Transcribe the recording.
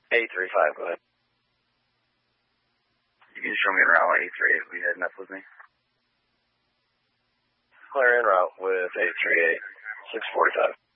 835, go ahead. You can show me en route 838. Will you heading up with me? Clear en route with 838, 645.